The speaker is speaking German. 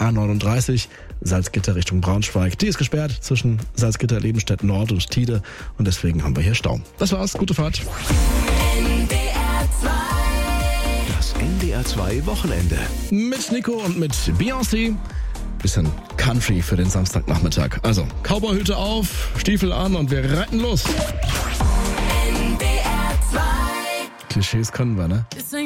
A39 Salzgitter Richtung Braunschweig. Die ist gesperrt zwischen Salzgitter, Lebenstedt Nord und Tide und deswegen haben wir hier Stau. Das war's, gute Fahrt. Das NDR 2 Wochenende. Mit Nico und mit Beyoncé. Bisschen Country für den Samstagnachmittag. Also, Cowboyhüte auf, Stiefel an und wir reiten los. Klischees können wir, ne?